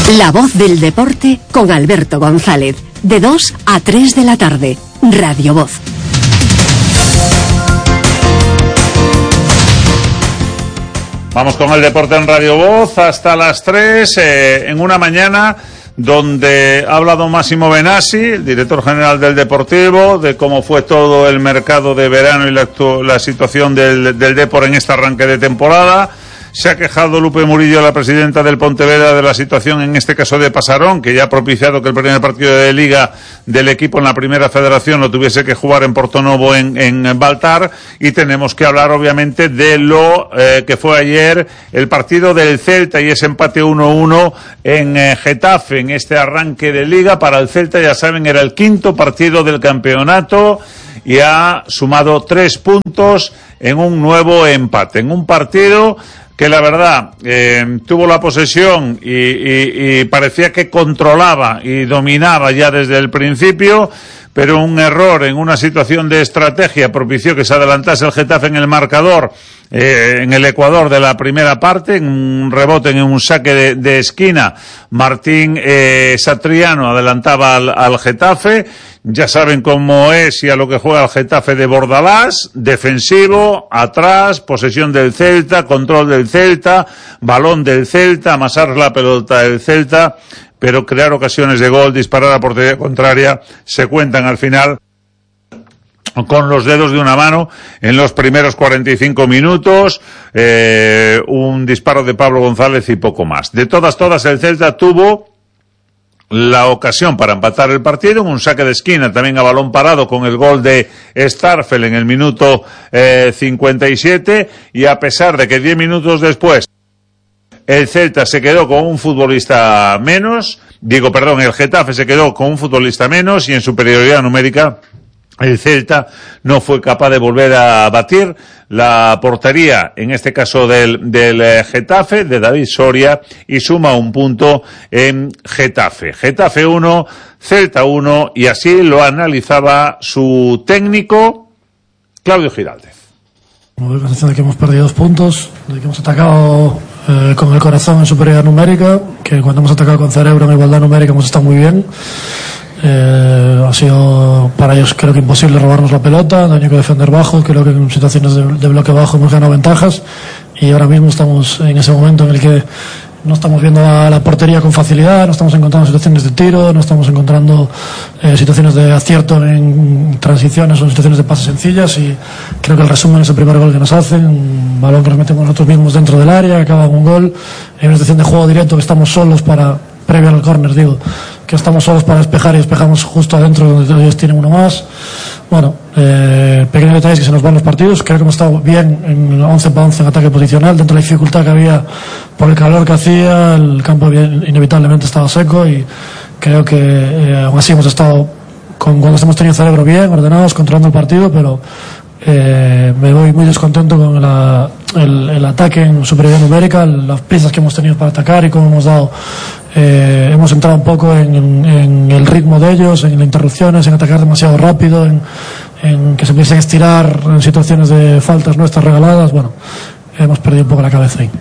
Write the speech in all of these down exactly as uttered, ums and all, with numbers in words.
La voz del deporte con Alberto González, de dos a tres de la tarde. Radio Voz. Vamos con el deporte en Radio Voz hasta las tres, eh, en una mañana donde ha hablado Máximo Benassi, el director general del Deportivo, de cómo fue todo el mercado de verano y la, la situación del, del Depor en este arranque de temporada. Se ha quejado Lupe Murillo, la presidenta del Pontevedra, de la situación en este caso de Pasarón, que ya ha propiciado que el primer partido de Liga del equipo en la primera federación lo tuviese que jugar en Portonovo, en, en Baltar. Y tenemos que hablar obviamente de lo eh, que fue ayer el partido del Celta y ese empate uno uno en eh, Getafe, en este arranque de Liga. Para el Celta, ya saben, era el quinto partido del campeonato y ha sumado tres puntos en un nuevo empate, en un partido que la verdad eh, tuvo la posesión y, y, y parecía que controlaba y dominaba ya desde el principio, pero un error en una situación de estrategia propició que se adelantase el Getafe en el marcador eh, en el Ecuador de la primera parte, en un rebote, en un saque de, de esquina. Martín eh, Satriano adelantaba al, al Getafe. Ya saben cómo es y a lo que juega el Getafe de Bordalás: defensivo, atrás, posesión del Celta, control del Celta, balón del Celta, amasar la pelota del Celta, pero crear ocasiones de gol, disparar a portería contraria, se cuentan al final con los dedos de una mano en los primeros cuarenta y cinco minutos, eh, un disparo de Pablo González y poco más. De todas, todas, el Celta tuvo la ocasión para empatar el partido, un saque de esquina también a balón parado con el gol de Starfel en el minuto eh, cincuenta y siete, y a pesar de que diez minutos después el Celta se quedó con un futbolista menos, digo, perdón, el Getafe se quedó con un futbolista menos y en superioridad numérica, el Celta no fue capaz de volver a batir la portería, en este caso del, del Getafe, de David Soria, y suma un punto en Getafe. Getafe uno, Celta uno, y así lo analizaba su técnico, Claudio Giraldez. Con la sensación de que hemos perdido dos puntos, de que hemos atacado eh, con el corazón en superioridad numérica, que cuando hemos atacado con cerebro en igualdad numérica hemos estado muy bien. Eh, ha sido para ellos creo que imposible robarnos la pelota, no hay que defender bajo, creo que en situaciones de, de bloque bajo hemos ganado ventajas y ahora mismo estamos en ese momento en el que no estamos viendo la, la portería con facilidad, no estamos encontrando situaciones de tiro, no estamos encontrando eh, situaciones de acierto en transiciones o en situaciones de pases sencillas, y creo que el resumen es el primer gol que nos hacen, un balón que nos metemos nosotros mismos dentro del área, acaba con un gol, en una situación de juego directo que estamos solos para, previo al córner digo, que estamos solos para despejar y despejamos justo adentro donde ellos tienen uno más. Bueno, eh, pequeños detalles que se nos van los partidos. Creo que hemos estado bien en once para once en ataque posicional, dentro de la dificultad que había por el calor que hacía, el campo bien, inevitablemente estaba seco, y creo que eh, aún así hemos estado con, cuando hemos tenido el cerebro bien, ordenados, controlando el partido, pero eh, me voy muy descontento con la, el, el ataque en superioridad numérica, las piezas que hemos tenido para atacar y cómo hemos dado. Eh, hemos entrado un poco en, en el ritmo de ellos, en las interrupciones, en atacar demasiado rápido, en, en que se empiecen a estirar en situaciones de faltas nuestras regaladas. Bueno, hemos perdido un poco la cabeza ahí.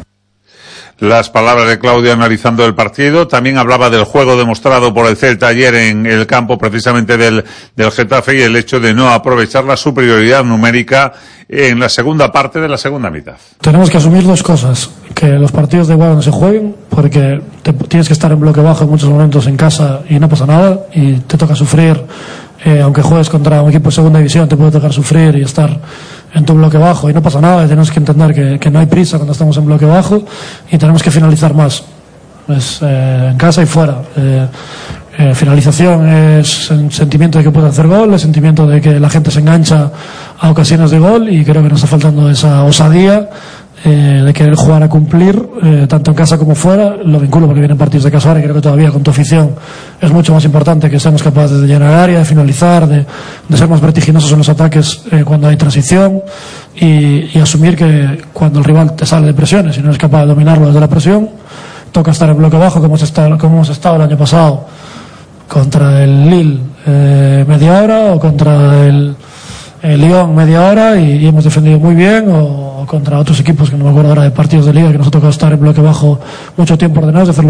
Las palabras de Claudio analizando el partido. También hablaba del juego demostrado por el Celta ayer en el campo precisamente del, del Getafe, y el hecho de no aprovechar la superioridad numérica en la segunda parte de la segunda mitad. Tenemos que asumir dos cosas: que los partidos de igual no se jueguen, porque te, tienes que estar en bloque bajo en muchos momentos en casa y no pasa nada, y te toca sufrir, eh, aunque juegues contra un equipo de segunda división, te puede tocar sufrir y estar en tu bloque bajo y no pasa nada. Y tenemos que entender que, que no hay prisa cuando estamos en bloque bajo, y tenemos que finalizar más, pues, eh, en casa y fuera. Eh, eh, finalización es el sentimiento de que puede hacer gol, el sentimiento de que la gente se engancha a ocasiones de gol, y creo que nos está faltando esa osadía eh, de querer jugar a cumplir, eh, tanto en casa como fuera. Lo vinculo porque vienen partidos de casa ahora, y creo que todavía con tu afición es mucho más importante que seamos capaces de llenar área, de finalizar, de, de ser más vertiginosos en los ataques eh, cuando hay transición, y, y asumir que cuando el rival te sale de presiones y no eres capaz de dominarlo desde la presión, toca estar en bloque bajo, como hemos estado, como hemos estado el año pasado contra el Lille eh, media hora, o contra el, el Lyon media hora, y, y hemos defendido muy bien, o, o contra otros equipos que no me acuerdo ahora de partidos de liga que nos ha tocado estar en bloque bajo mucho tiempo ordenados, de hacerlo bien.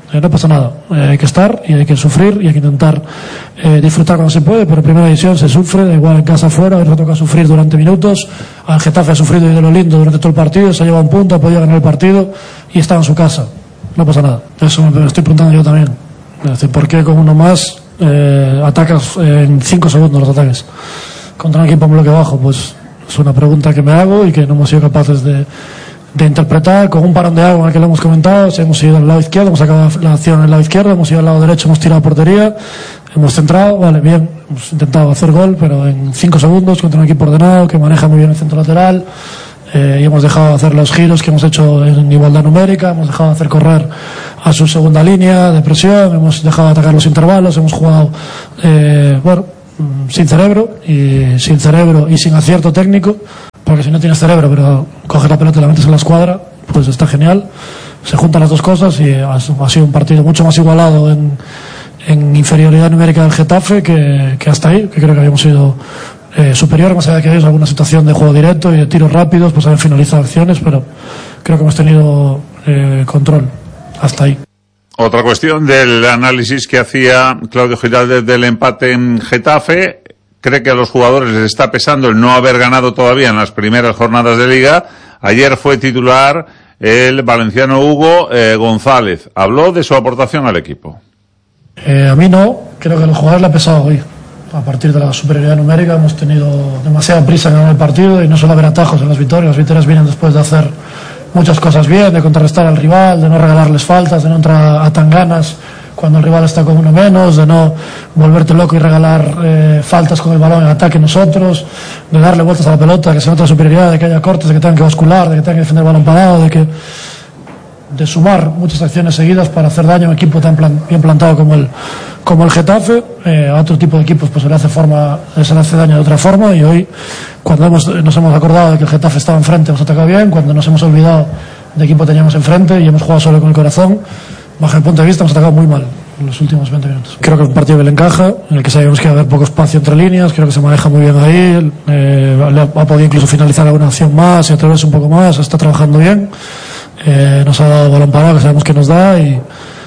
eh, no pasa nada, eh, hay que estar y hay que sufrir y hay que intentar eh, disfrutar cuando se puede, pero en primera división se sufre, da igual en casa afuera, nos toca sufrir durante minutos. Al Getafe ha sufrido y de lo lindo durante todo el partido, se ha llevado un punto, ha podido ganar el partido y está en su casa, no pasa nada. Eso me estoy preguntando yo también, es decir, ¿por qué con uno más eh, atacas en cinco segundos los ataques contra un equipo en bloque bajo? Pues es una pregunta que me hago y que no hemos sido capaces de, de interpretar. Con un parón de agua en el que lo hemos comentado, hemos ido al lado izquierdo, hemos sacado la acción en el lado izquierdo, hemos ido al lado derecho, hemos tirado a portería, hemos centrado, vale, bien, hemos intentado hacer gol, pero en cinco segundos contra un equipo ordenado que maneja muy bien el centro lateral, eh, y hemos dejado de hacer los giros que hemos hecho en igualdad numérica, hemos dejado de hacer correr a su segunda línea de presión, hemos dejado de atacar los intervalos, hemos jugado, eh, bueno, sin cerebro y sin cerebro y sin acierto técnico, porque si no tienes cerebro pero coges la pelota y la metes en la escuadra, pues está genial. Se juntan las dos cosas y ha, ha sido un partido mucho más igualado en, en inferioridad numérica del Getafe que, que hasta ahí, que creo que habíamos sido eh, superior, más allá de que hay alguna situación de juego directo y de tiros rápidos, pues han finalizado acciones, pero creo que hemos tenido eh, control hasta ahí. Otra cuestión del análisis que hacía Claudio Giraldez del empate en Getafe. Cree que a los jugadores les está pesando el no haber ganado todavía en las primeras jornadas de Liga. Ayer fue titular el valenciano Hugo eh, González. Habló de su aportación al equipo. Eh, a mí no, creo que a los jugadores le ha pesado hoy. A partir de la superioridad numérica hemos tenido demasiada prisa en ganar el partido y no suele haber atajos en las victorias. Las victorias vienen después de hacer muchas cosas bien, de contrarrestar al rival, de no regalarles faltas, de no entrar a tan ganas cuando el rival está con uno menos, de no volverte loco y regalar eh, faltas con el balón en ataque nosotros, de darle vueltas a la pelota, que se note la superioridad, de que haya cortes, de que tengan que bascular, de que tengan que defender el balón parado, de que de sumar muchas acciones seguidas para hacer daño a un equipo tan plan, bien plantado como el como el Getafe. Eh, a otro tipo de equipos pues se le hace forma se le hace daño de otra forma, y hoy cuando hemos, nos hemos acordado de que el Getafe estaba enfrente, hemos atacado bien. Cuando nos hemos olvidado de equipo teníamos enfrente y hemos jugado solo con el corazón, bajo el punto de vista hemos atacado muy mal en los últimos veinte minutos. Creo que es un partido que le encaja, en el que sabíamos que iba a haber poco espacio entre líneas. Creo que se maneja muy bien ahí, eh, le ha, ha podido incluso finalizar alguna acción más y atreverse un poco más, está trabajando bien. Eh, nos ha dado balón parado, que sabemos que nos da, y,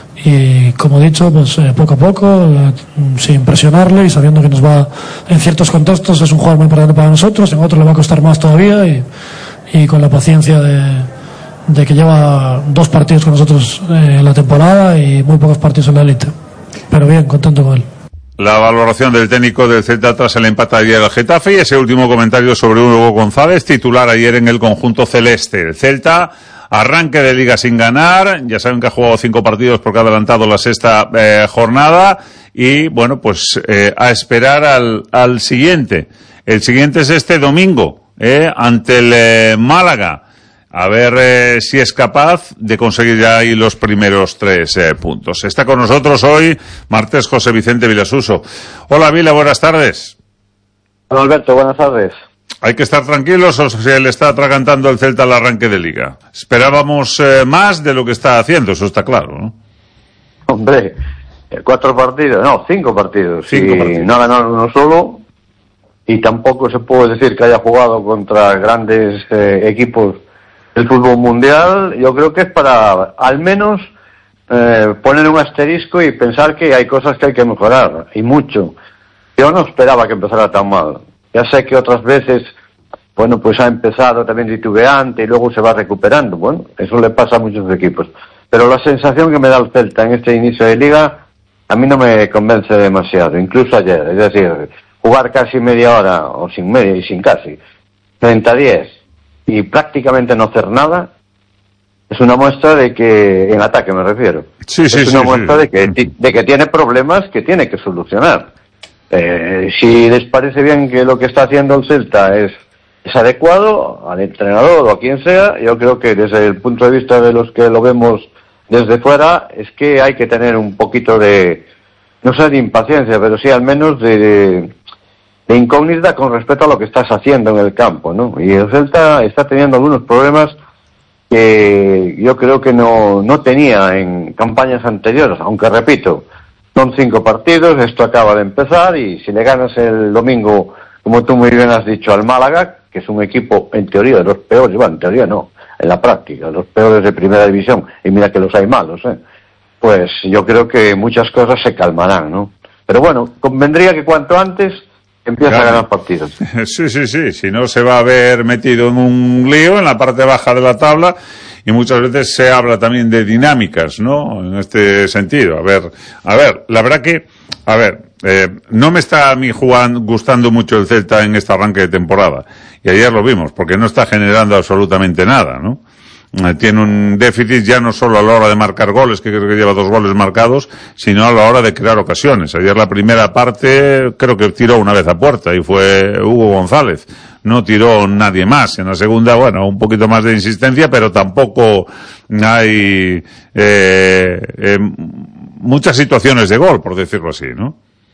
y como he dicho, pues eh, poco a poco, eh, sin presionarle y sabiendo que nos va, en ciertos contextos es un jugador muy importante para nosotros, en otros le va a costar más todavía, y, y con la paciencia de, de que lleva dos partidos con nosotros eh, en la temporada y muy pocos partidos en la élite, pero bien, contento con él. La valoración del técnico del Celta tras el empate ayer al Getafe, y ese último comentario sobre Hugo González, titular ayer en el conjunto celeste. El Celta, arranque de Liga sin ganar, ya saben que ha jugado cinco partidos porque ha adelantado la sexta eh, jornada, y bueno, pues eh, a esperar al, al siguiente. El siguiente es este domingo, eh, ante el eh, Málaga. A ver eh, si es capaz de conseguir ya ahí los primeros tres eh, puntos. Está con nosotros hoy martes José Vicente Vilasuso. Hola Vila, buenas tardes. Hola Alberto, buenas tardes. ¿Hay que estar tranquilos o se le está atragantando el Celta al arranque de Liga? Esperábamos eh, más de lo que está haciendo, eso está claro, ¿no? Hombre, cuatro partidos, no, cinco partidos. Cinco y partidos. No ha ganado uno solo, y tampoco se puede decir que haya jugado contra grandes eh, equipos del fútbol mundial. Yo creo que es para, al menos, eh, poner un asterisco y pensar que hay cosas que hay que mejorar, y mucho. Yo no esperaba que empezara tan mal. Ya sé que otras veces, bueno, pues ha empezado también titubeante y luego se va recuperando. Bueno, eso le pasa a muchos equipos. Pero la sensación que me da el Celta en este inicio de Liga, a mí no me convence demasiado, incluso ayer. Es decir, jugar casi media hora, o sin media y sin casi, treinta a diez, y prácticamente no hacer nada, es una muestra de que, en ataque me refiero, Sí, sí, es una sí, muestra sí. de que de que tiene problemas que tiene que solucionar. Eh, si les parece bien que lo que está haciendo el Celta es, es adecuado al entrenador o a quien sea, yo creo que desde el punto de vista de los que lo vemos desde fuera, es que hay que tener un poquito de, no sé de impaciencia, pero sí al menos de, de, de incógnita con respecto a lo que estás haciendo en el campo, ¿no? Y el Celta está teniendo algunos problemas que yo creo que no, no tenía en campañas anteriores, aunque repito, son cinco partidos, esto acaba de empezar, y si le ganas el domingo, como tú muy bien has dicho, al Málaga, que es un equipo en teoría de los peores, bueno, en teoría no, en la práctica, los peores de primera división, y mira que los hay malos, ¿eh? pues yo creo que muchas cosas se calmarán, ¿no? Pero bueno, convendría que cuanto antes empiece claro. a ganar partidos. Sí, sí, sí, si no se va a ver metido en un lío en la parte baja de la tabla, y muchas veces se habla también de dinámicas, ¿no? En este sentido. A ver, a ver, la verdad que, a ver, eh, no me está a mí jugando, gustando mucho el Celta en este arranque de temporada. Y ayer lo vimos, porque no está generando absolutamente nada, ¿no? Tiene un déficit ya no solo a la hora de marcar goles, que creo que lleva dos goles marcados, sino a la hora de crear ocasiones. Ayer la primera parte creo que tiró una vez a puerta y fue Hugo González. No tiró nadie más. En la segunda, bueno, un poquito más de insistencia, pero tampoco hay eh, eh, muchas situaciones de gol, por decirlo así, ¿no?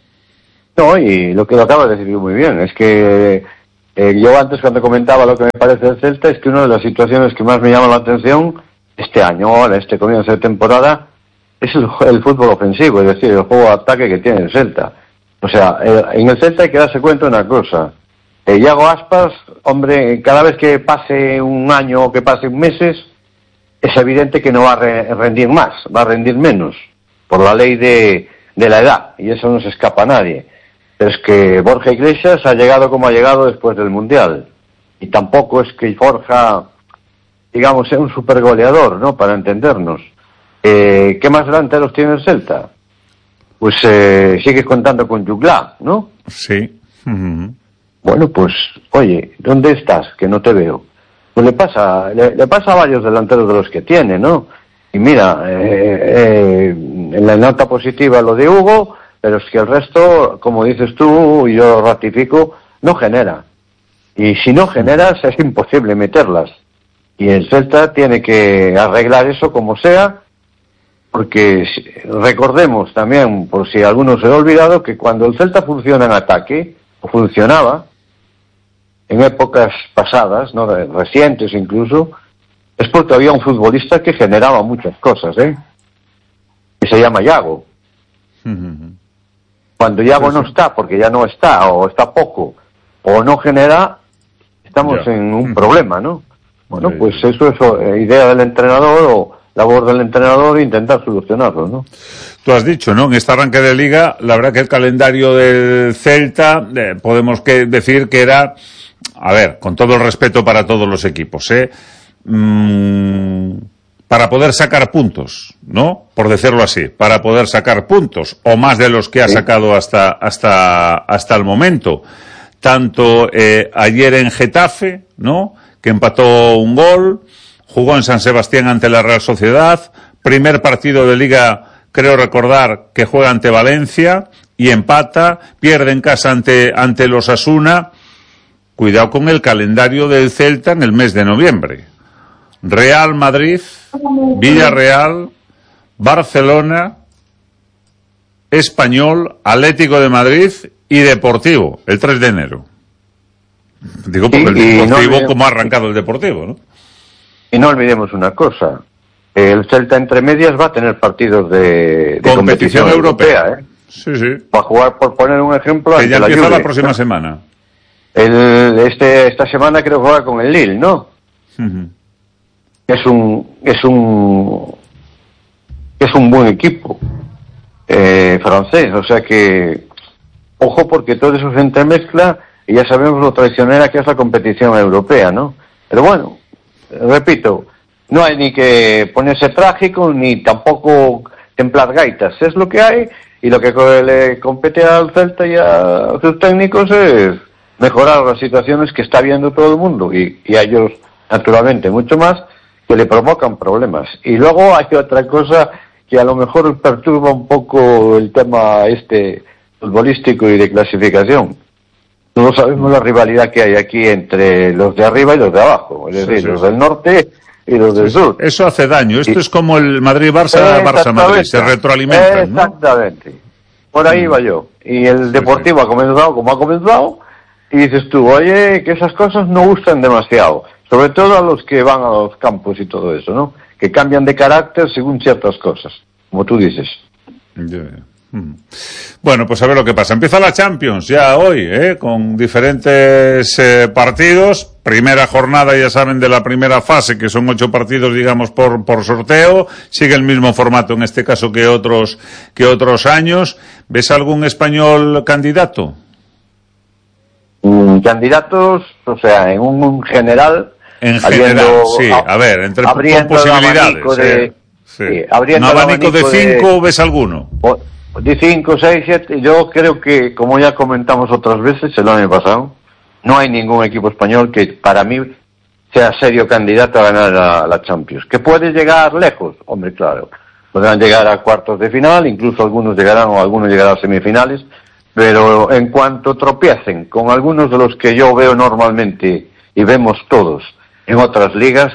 No, y lo que lo acaba de decir muy bien, es que Eh, yo antes cuando comentaba lo que me parece del Celta es que una de las situaciones que más me llama la atención este año, en este comienzo de temporada, es el, el fútbol ofensivo, es decir, el juego de ataque que tiene el Celta. O sea, eh, en el Celta hay que darse cuenta de una cosa. Eh, Iago Aspas, hombre, cada vez que pase un año o que pasen meses, es evidente que no va a re- rendir más, va a rendir menos, por la ley de, de la edad, y eso no se escapa a nadie. Pero es que Borja Iglesias ha llegado como ha llegado después del Mundial. Y tampoco es que Borja, digamos, sea un super goleador, ¿no? Para entendernos. Eh, ¿Qué más delanteros tiene el Celta? Pues eh, sigue contando con Jugla, ¿no? Sí. Uh-huh. Bueno, pues, oye, ¿dónde estás? Que no te veo. Pues le pasa, le, le pasa a varios delanteros de los que tiene, ¿no? Y mira, eh, eh, en la nota positiva lo de Hugo, pero es que el resto, como dices tú, y yo ratifico, no genera. Y si no generas, es imposible meterlas. Y el Celta tiene que arreglar eso como sea, porque recordemos también, por si alguno se ha olvidado, que cuando el Celta funciona en ataque, o funcionaba, en épocas pasadas, no recientes incluso, es porque había un futbolista que generaba muchas cosas, ¿eh? Que se llama Iago. Uh-huh. Cuando Iago no está, porque ya no está, o está poco, o no genera, estamos ya. en un problema, ¿no? Bueno, pues eso es eh, idea del entrenador o labor del entrenador intentar solucionarlo, ¿no? Tú has dicho, ¿no? En este arranque de liga, la verdad que el calendario del Celta, eh, podemos que decir que era, a ver, con todo el respeto para todos los equipos, ¿eh? Mm... para poder sacar puntos, ¿no? Por decirlo así, para poder sacar puntos, o más de los que ha sacado hasta hasta hasta el momento. Tanto eh, ayer en Getafe, ¿no? Que empató un gol, jugó en San Sebastián ante la Real Sociedad, primer partido de Liga, creo recordar, que juega ante Valencia, y empata, pierde en casa ante, ante los Osasuna. Cuidado con el calendario del Celta en el mes de noviembre. Real Madrid, Villarreal, Barcelona, Español, Atlético de Madrid y Deportivo, el tres de enero. Digo porque y, el Deportivo, no como ha arrancado el Deportivo, ¿no? Y no olvidemos una cosa, el Celta entre medias va a tener partidos de, de competición, competición europea, europea, ¿eh? Sí, sí. Va a jugar, por poner un ejemplo, que ya empieza la, Juve, la próxima ¿no? semana. El, este, esta semana creo que juega con el Lille, ¿no? Uh-huh. Es un es un es un buen equipo eh, francés, o sea que ojo porque todo eso se entremezcla y ya sabemos lo traicionera que es la competición europea, ¿no? Pero bueno, repito, no hay ni que ponerse trágico ni tampoco templar gaitas, es lo que hay y lo que le compete al Celta y a sus técnicos es mejorar las situaciones que está viendo todo el mundo y, y a ellos naturalmente mucho más, que le provocan problemas. Y luego hay otra cosa que a lo mejor perturba un poco el tema este futbolístico y de clasificación. Todos sabemos la rivalidad que hay aquí entre los de arriba y los de abajo, es decir, sí, sí, los del norte y los del sí, sur. Eso hace daño. Esto y... es como el Madrid-Barça, Barça-Madrid, se retroalimentan, exactamente. ¿no? Por ahí va yo. Y el Deportivo sí, sí. ha comenzado como ha comenzado y dices tú, oye, que esas cosas no gustan demasiado. Sobre todo a los que van a los campos y todo eso, ¿no? Que cambian de carácter según ciertas cosas, como tú dices. Yeah. Mm. Bueno, pues a ver lo que pasa. Empieza la Champions ya hoy, ¿eh? Con diferentes eh, partidos. primera jornada, ya saben, de la primera fase, que son ocho partidos, digamos, por, por sorteo. Sigue el mismo formato en este caso que otros, que otros años. ¿Ves algún español candidato? Mm, candidatos, o sea, en un, un general. En general, sí, a ver, entre con posibilidades. De, eh, sí. Sí, ¿un abanico de cinco de, ves alguno? De cinco, seis, siete, yo creo que, como ya comentamos otras veces, el año pasado, no hay ningún equipo español que para mí sea serio candidato a ganar la, la Champions. ¿Que puede llegar lejos? Hombre, claro. Podrán llegar a cuartos de final, incluso algunos llegarán o algunos llegarán a semifinales, pero en cuanto tropiecen con algunos de los que yo veo normalmente y vemos todos en otras ligas,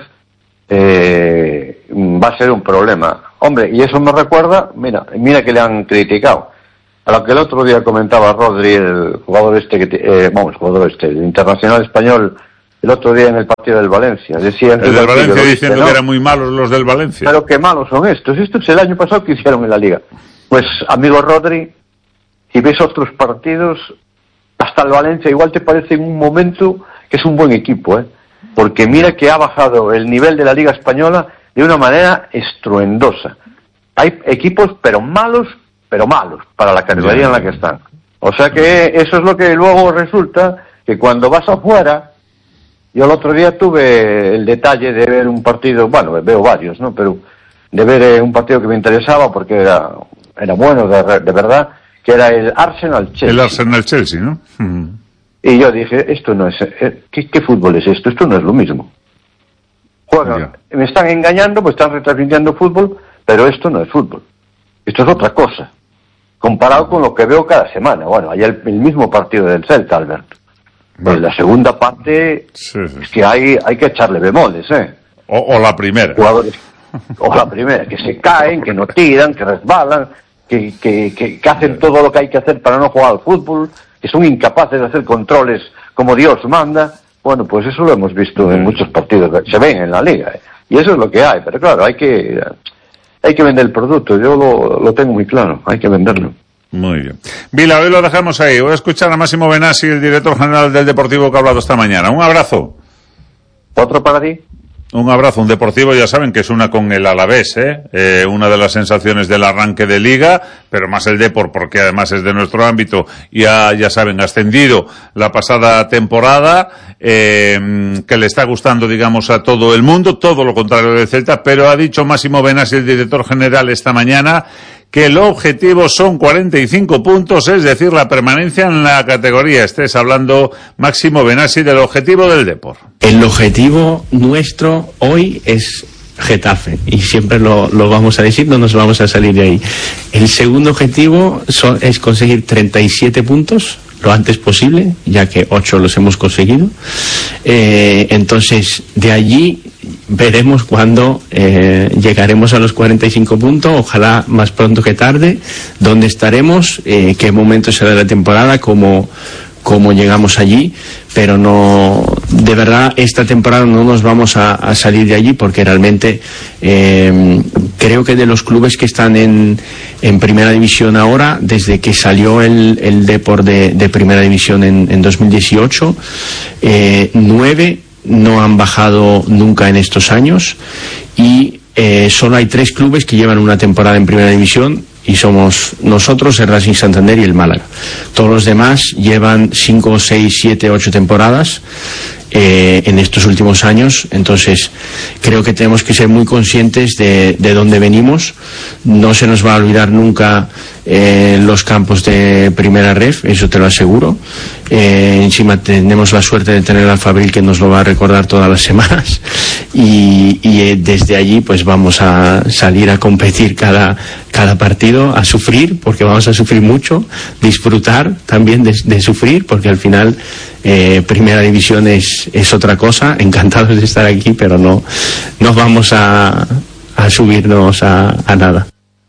eh, va a ser un problema. Hombre, y eso me recuerda, mira, mira que le han criticado. A lo que el otro día comentaba Rodri, el jugador este, que te, eh, vamos, jugador este, el internacional español, el otro día en el partido del Valencia. Decía el del Valencia diciendo ¿no? que eran muy malos los del Valencia. Pero qué malos son estos. Esto es el año pasado que hicieron en la Liga. Pues, amigo Rodri, si ves otros partidos, hasta el Valencia igual te parece en un momento que es un buen equipo, ¿eh? Porque mira que ha bajado el nivel de la Liga Española de una manera estruendosa. Hay equipos, pero malos, pero malos, para la categoría en la que están. O sea que eso es lo que luego resulta, que cuando vas afuera, yo el otro día tuve el detalle de ver un partido, bueno, veo varios, ¿no? Pero de ver eh, un partido que me interesaba porque era, era bueno, de, de verdad, que era el Arsenal-Chelsea. El Arsenal-Chelsea, ¿no? Mm. Y yo dije, esto no es, eh, ¿qué, ¿qué fútbol es esto? Esto no es lo mismo. Juegan, yeah. Me están engañando, pues están retransmitiendo fútbol, pero esto no es fútbol. Esto es otra cosa. Comparado con lo que veo cada semana. Bueno, hay el, el mismo partido del Celta, Alberto. Pues la segunda parte, sí, sí. Es que hay, hay que echarle bemoles, ¿eh? O, o la primera. Jugadores, o la primera, que se caen, que no tiran, que resbalan, que, que, que, que hacen todo lo que hay que hacer para no jugar al fútbol, que son incapaces de hacer controles como Dios manda. Bueno, pues eso lo hemos visto en muchos partidos, se ven en la liga, ¿eh? Y eso es lo que hay, pero claro, hay que hay que vender el producto, yo lo, lo tengo muy claro, hay que venderlo. Muy bien. Vila, hoy lo dejamos ahí, voy a escuchar a Máximo Benassi, el director general del Deportivo, que ha hablado esta mañana. Un abrazo. ¿Otro para ti? Un abrazo, un Deportivo, ya saben que es una con el Alavés, ¿eh? Eh, una de las sensaciones del arranque de Liga, pero más el Depor, porque además es de nuestro ámbito, y ha, ya saben, ascendido la pasada temporada, eh, que le está gustando, digamos, a todo el mundo, todo lo contrario del Celta, pero ha dicho Máximo Benassi, el director general, esta mañana, que el objetivo son cuarenta y cinco puntos, es decir, la permanencia en la categoría. Estés hablando, Máximo Benassi, del objetivo del Depor. El objetivo nuestro hoy es Getafe, y siempre lo, lo vamos a decir, no nos vamos a salir de ahí. El segundo objetivo son, es conseguir treinta y siete puntos lo antes posible, ya que ocho los hemos conseguido. Eh, entonces, de allí veremos cuándo eh, llegaremos a los cuarenta y cinco puntos, ojalá más pronto que tarde, dónde estaremos, eh, qué momento será de la temporada, cómo, cómo llegamos allí, pero no, de verdad, esta temporada no nos vamos a, a salir de allí, porque realmente eh, creo que de los clubes que están en, en primera división ahora, desde que salió el, el Depor de, de primera división en, en dos mil dieciocho, eh, nueve no han bajado nunca en estos años, y eh, solo hay tres clubes que llevan una temporada en primera división, y somos nosotros, el Racing Santander y el Málaga. Todos los demás llevan cinco, seis, siete, ocho temporadas eh, en estos últimos años. Entonces creo que tenemos que ser muy conscientes de, de dónde venimos. No se nos va a olvidar nunca eh, los campos de primera ref, eso te lo aseguro. Eh, encima tenemos la suerte de tener al Fabril, que nos lo va a recordar todas las semanas, y, y eh, desde allí pues vamos a salir a competir cada, cada partido, a sufrir, porque vamos a sufrir mucho, disfrutar también de, de sufrir, porque al final eh, primera división es, es otra cosa. Encantados de estar aquí, pero no, no vamos a, a subirnos a, a nada.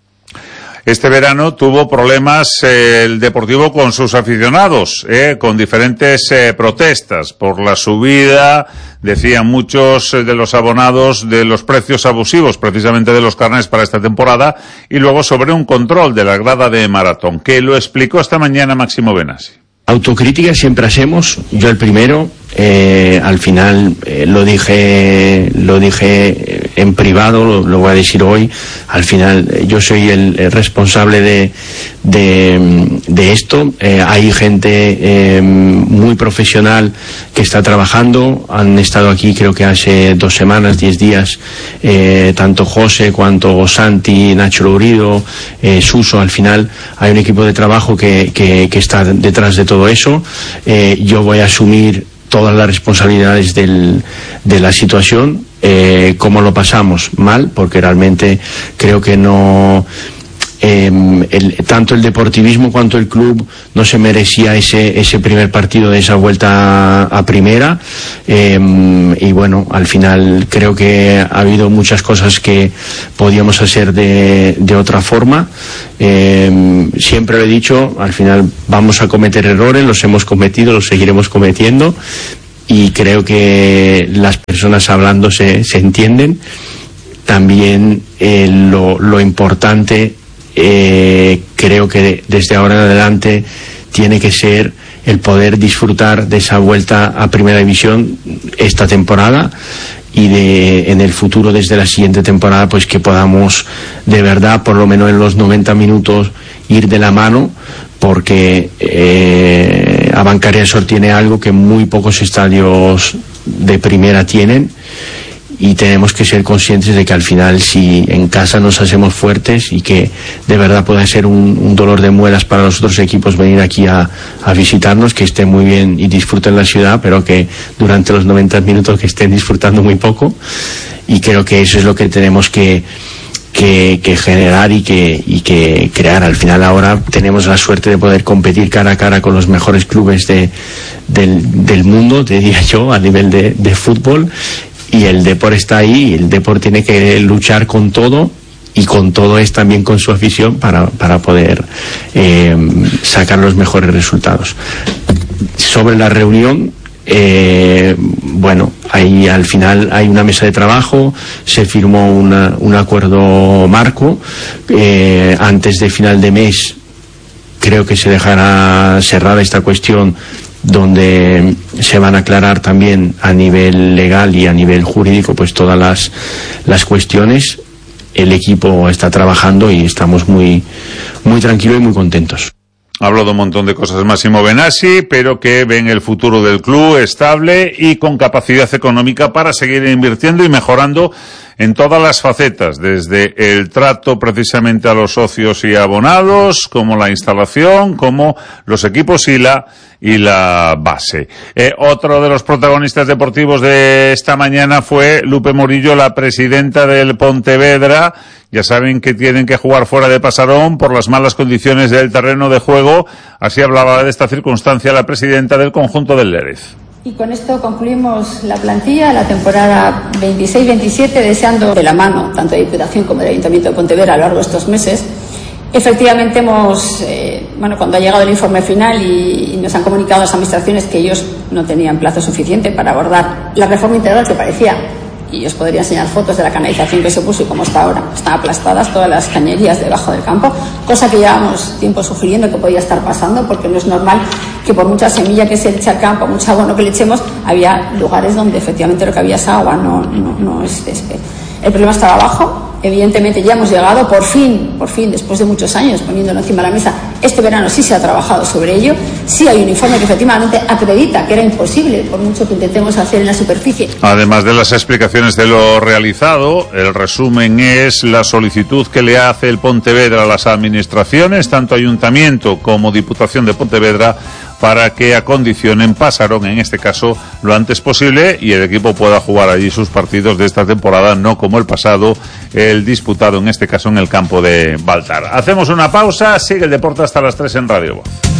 Este verano tuvo problemas eh, el Deportivo con sus aficionados, eh, con diferentes eh, protestas por la subida, decían muchos eh, de los abonados, de los precios abusivos precisamente de los carnés para esta temporada, y luego sobre un control de la grada de maratón, que lo explicó esta mañana Máximo Benassi. Autocrítica siempre hacemos, yo el primero, Eh, al final eh, lo dije lo dije en privado, lo, lo voy a decir hoy. Al final eh, yo soy el, el responsable de de, de esto. Eh, hay gente eh, muy profesional que está trabajando. Han estado aquí creo que hace dos semanas, diez días, eh, tanto José cuanto Santi, Nacho Lourido, eh, Suso. Al final hay un equipo de trabajo que, que, que está detrás de todo eso. Eh, yo voy a asumir todas las responsabilidades del, de la situación. Eh, ¿Cómo lo pasamos? Mal, porque realmente creo que no... Eh, el, tanto el deportivismo cuanto el club no se merecía ese ese primer partido de esa vuelta a, a primera. Eh, y bueno, al final creo que ha habido muchas cosas que podíamos hacer de, de otra forma. Eh, siempre lo he dicho, al final vamos a cometer errores, los hemos cometido, los seguiremos cometiendo, y creo que las personas hablando se, se entienden. También eh, lo, lo importante, Eh, creo que desde ahora en adelante tiene que ser el poder disfrutar de esa vuelta a Primera División esta temporada, y de en el futuro, desde la siguiente temporada, pues que podamos de verdad, por lo menos en los noventa minutos, ir de la mano, porque eh, Abancaria Sor tiene algo que muy pocos estadios de primera tienen, y tenemos que ser conscientes de que al final, si en casa nos hacemos fuertes, y que de verdad puede ser un, un dolor de muelas para los otros equipos venir aquí a, a visitarnos, que estén muy bien y disfruten la ciudad, pero que durante los noventa minutos que estén disfrutando muy poco. Y creo que eso es lo que tenemos que Que, que generar y que, y que crear. Al final ahora tenemos la suerte de poder competir cara a cara con los mejores clubes de, del, del mundo, te diría yo, a nivel de, de fútbol, y el Depor está ahí, y el Depor tiene que luchar con todo, y con todo es también con su afición, para, para poder eh, sacar los mejores resultados. Sobre la reunión, Eh, bueno, ahí al final hay una mesa de trabajo, se firmó una, un acuerdo marco. Eh, antes de final de mes creo que se dejará cerrada esta cuestión, donde se van a aclarar también a nivel legal y a nivel jurídico pues todas las, las cuestiones. El equipo está trabajando y estamos muy, muy tranquilos y muy contentos. Hablo de un montón de cosas Massimo Benassi, pero que ven el futuro del club estable y con capacidad económica para seguir invirtiendo y mejorando en todas las facetas, desde el trato precisamente a los socios y abonados, como la instalación, como los equipos y la y la base. Eh, otro de los protagonistas deportivos de esta mañana fue Lupe Morillo, la presidenta del Pontevedra. Ya saben que tienen que jugar fuera de Pasarón por las malas condiciones del terreno de juego. Así hablaba de esta circunstancia la presidenta del conjunto del Lérez. Y con esto concluimos la plantilla, la temporada veintiséis veintisiete, deseando de la mano tanto de Diputación como del Ayuntamiento de Pontevedra a lo largo de estos meses. Efectivamente hemos, eh, bueno, cuando ha llegado el informe final y, y nos han comunicado las administraciones que ellos no tenían plazo suficiente para abordar la reforma integral, que parecía, y os podría enseñar fotos de la canalización que se puso y cómo está ahora, están aplastadas todas las cañerías debajo del campo, cosa que llevábamos tiempo sugiriendo que podía estar pasando, porque no es normal que por mucha semilla que se eche al campo, mucho abono que le echemos, había lugares donde efectivamente lo que había es agua, no, no, no es césped. El problema estaba abajo. Evidentemente ya hemos llegado, por fin, por fin, después de muchos años poniéndolo encima de la mesa. Este verano sí se ha trabajado sobre ello, sí hay un informe que efectivamente acredita que era imposible, por mucho que intentemos hacer en la superficie. Además de las explicaciones de lo realizado, el resumen es la solicitud que le hace el Pontevedra a las administraciones, tanto Ayuntamiento como Diputación de Pontevedra, para que acondicionen Pasarón, en este caso, lo antes posible, y el equipo pueda jugar allí sus partidos de esta temporada, no como el pasado, el disputado en este caso en el campo de Baltar. Hacemos una pausa, sigue el deporte hasta las tres en Radio Voz.